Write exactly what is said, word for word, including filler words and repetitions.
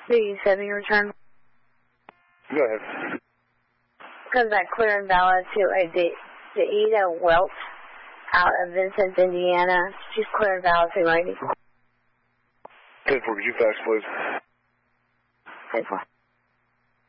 The seven return. Go ahead. Comes back clear and valid to a De Deida Welch out of Vincent, Indiana. She's clear and valid to lady. ten four, could you fax, please? ten four.